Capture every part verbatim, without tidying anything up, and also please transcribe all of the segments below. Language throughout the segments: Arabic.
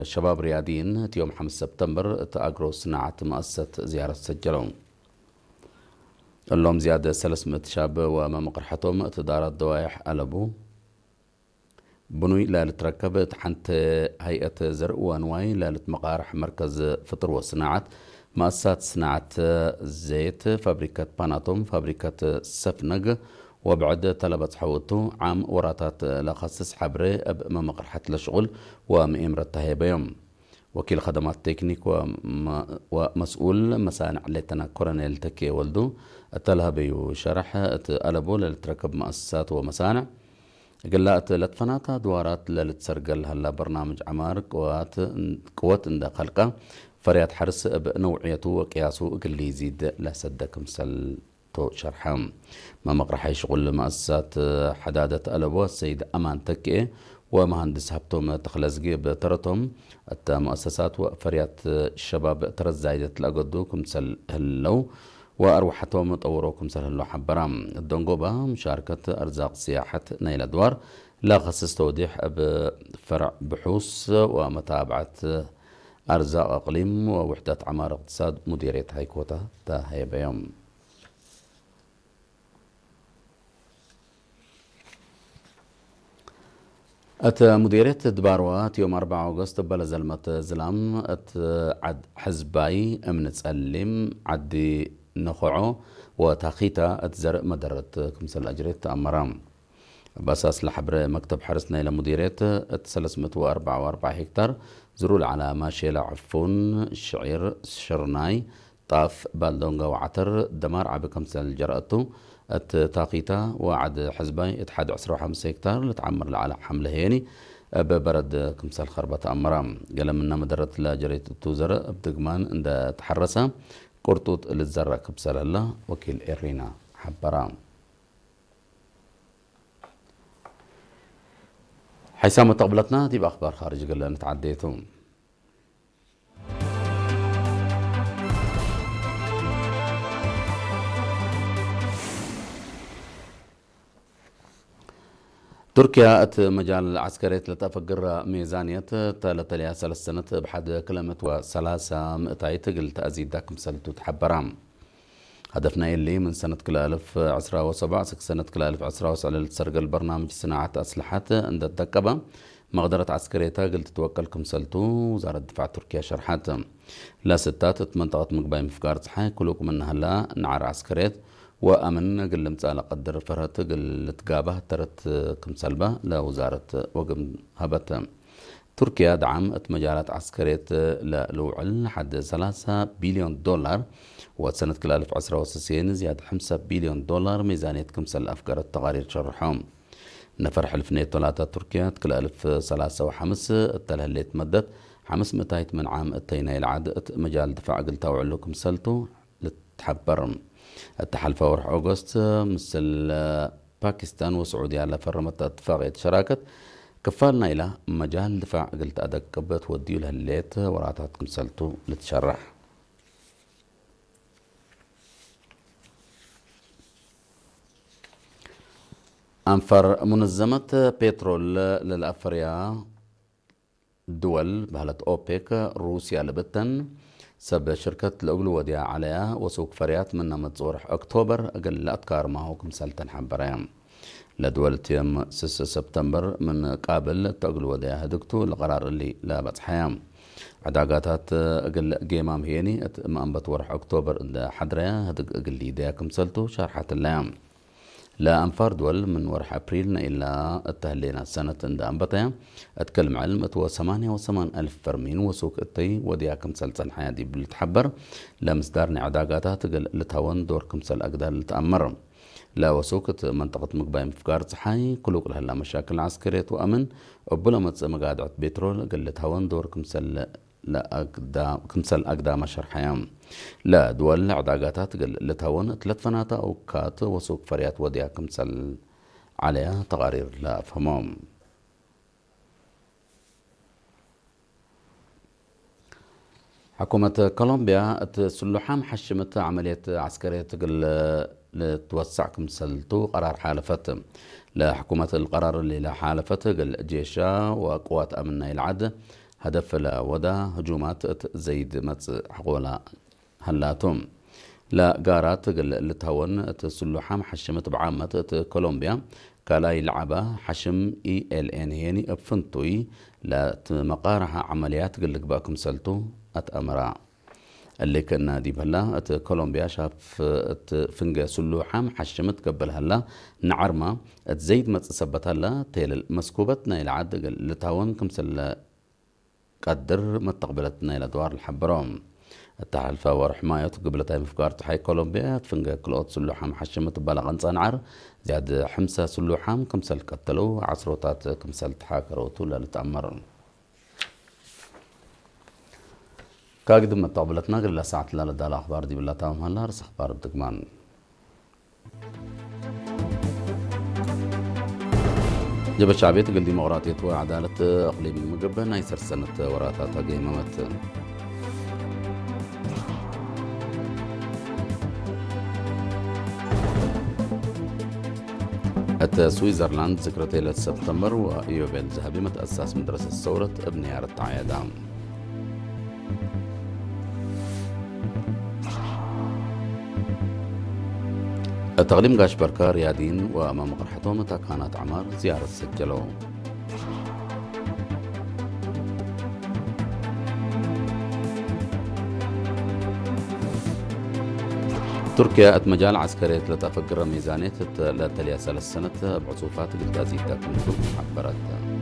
الشباب رياضيين يوم خمسة سبتمبر تأجروا صناعة مؤسسة زيارة سجلهم اللهم زيادة ثلاثمائة شاب وما مقرحتهم تدارت دوائح ألبو بنوي لالة تركب تحنت هيئة زرق وانواي لالة مقارح مركز فطر وصناعة مؤسسات صناعة زيت فابريكات باناتوم فابريكات سفنج وبعد طلبت حوطو عام وراتات لخصص حبري بما مقرحة لشغل ومئمرة تهيبيوم وكيل خدمات تكنيك ومسؤول مصانع لتنا كورنيل تكي ولدو التلهبي وشرح ألبو للتركب مؤسسات ومصانع قلات لتفناتا دوارات للتسرقل هلا برنامج عمار قوات قوات عند خلقه فريات حرس بنوعيته وقياسه قل يزيد لا صدق مسل تو شرحهم ما مقرح شغل مؤسسات حدادة ألبو السيد أمان تكي ومهندس هبتم تخلزقي بترتهم المؤسسات وفريات الشباب ترز زايدة لقدو كمسل هلو وأروحتهم طوروكم سل هلو حبرام الدنقوبة مشاركة أرزاق سياحة نيل أدوار لا خصص توضيح بفرع بحوث ومتابعة أرزاق أقليم ووحدة عمار اقتصاد مديرية هيكوتا تاهي بيوم أت مديرية دباروات يوم أربعة أغسطس بلزلمة زلام أت عد حزباي أمن تسلم عدي نخعو وتاخيتا أتزرق مدرت كمسل أجريت أمرام بأساس لحبر مكتب حرسنا إلى مديرية ثلاثمائة وأربعة وأربعين هكتار زرول على ماشي عفون الشعير شرناي طاف بالدونغا وعتر دمار عب كمسل جرأتو التاقيتا وعد حزباي اتحاد عشرة وخمسين هكتار لتعمر على حملة هيني ببرد كمسال خربة أمرام قال منا مدرت لا جريت التوزر بدقمان عند تحرسها قرطوط للزرع كبسال الله وكيل إرينا حبرام حيثما تقبلتنا دي بأخبار خارج قال نتعديتهم تركيا ات مجال العسكرية لتفقر ميزانية تلتليا ثلاث سنة بحد كلمة وثلاثة مئتاي تقل تأزيد داكم سلتو تحبرام هدفنا اللي من سنة كل ألف عسرة وسبعة سنة كل ألف عسرة وسبعة لتسرق البرنامج صناعة أسلحة عند التكبة مقدرة عسكرية قلت توكلكم سلتو وزارة الدفاع تركيا شرحات لا ستات منطقة مقباي مفقار صحي كلكم منها لا نعر عسكرية وأمن قل متسالة قدر فرهت قل تقابه ترت كم سلبة لوزارة وقم هبت تركيا دعمت مجالات عسكرية للوعل لحد ثلاثة بليون دولار وسنة كل ألف عشرة وستين زيادة خمسة بليون دولار ميزانية كمسل أفكار التقارير شرحهم نفر حلفنية ثلاثة تركيا كل ألف ثلاثة وخمس التله اللي تمدت خمس متايت من عام التيني العاد مجال دفاع قلتا وعلوكم سلتو لتحبرم التحالف ورح أغسطس مثل باكستان وسعودية على فرمت اتفاقية شراكة كفالنا إلى مجال دفاع قلت أدك كبت وديو لهالليت وراتاتكم سلتو لتشرح أنفر منظمة بترول للأفريا دول بهلة أوبيك روسيا لبتن سب شركة الأغلو وديا عليها وسوق فريات من متصورح أكتوبر أقل لأتكار ما هو كمسالتن حبريان لدول تيم ستة سبتمبر من قابل تأغلو وديا هدكتو القرار اللي لا بتحيام عداقاتات أقل قيمام هيني ما أنبتورح أكتوبر حدريا هدك أقل لي ديا كمسالتو شرحة الليام لا أنفار دول من ورح أبريل إلى التهلينا سنة عند أنبتها أتكلم علم أتوا ثمانية وثمانين ألف فرمين وسوق التي وديا كمسل سن حيادي بالتحبر لا مصدارني عداقاتها تقل لتهون دور كمسل أقدار لتأمر لا وسوقت منطقة مقبايم فقار صحاي كلوك لها لا مشاكل عسكرية وأمن وبلا متس مقادعة بترول قل لتهون دور كمسل لا أقدام كمسل أقدام شرحيام لا دول عداقاتها تقل لتهون ثلاث فناتا أو كات وسوق فريات وديا كمسل عليها تقارير لا أفهمهم حكومة كولومبيا تسلحام حشمت عملية عسكرية تقل لتوسع كمسلتو قرار حالفت لحكومة القرار اللي لا حالفت قل جيشا وقوات أمن العد هدف لا ودا هجومات زيد مت حقولا هلاتهم لا قارات اللي تهون تسلوحام حشمت بعامة كولومبيا كالاي لعبة حشم اي ال ان هيني افنتوي لا مقارها عمليات قلك باكم سلتو اتأمرا اللي كنا دي بهلا ات كولومبيا شاف ات فنجا سلوحام حشمت قبل هلا نعرما ات زيد ما تثبت هلا تيل مسكوبتنا العاد اللي تهون كمسل قدر ما تقبلتنا الى دوار الحبرام التحالفة ورحماية قبل تايم فكارت حي كولومبيا تفنجا كلوت سلوحام حشمت بلغن صنعر زياد حمسة سلوحام كمسل قتلو عصروتات كمسل تحاكرو طول لتأمر كاقدم ما تقبلتنا قبل ساعة لا لدى الأخبار دي بالله تاهم هلا رس أخبار الدقمان جبت شعبية قل ديمقراطية وعدالة أقليم المقبة نايسر سنة وراتها قيمة أت سويسرلاند ذكرت ليلة سبتمبر ويوبيل ذهبي متأسس مدرسة ثورة ابن يار التعايدة التقديم قاش بركار ريادين وأمام قرحتهم كانت عمار زيارة سجلوا تركيا مجال عسكري تفكر ميزانية لا تلي ثلاث سنة بعصوفات الغازي تكون عبرت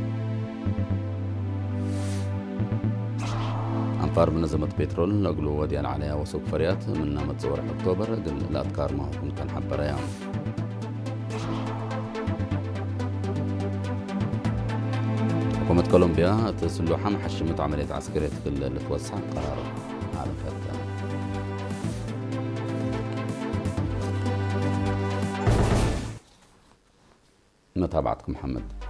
أنفار منظمة بترول نقلوا وديان عليها وسوق فريات من متصور أكتوبر قل لا أذكار ما هو كان حبر أيام حكومة كولومبيا تسلوحها محشمت عملية عسكرية اللي توسع قرار على فترة متابعتكم محمد.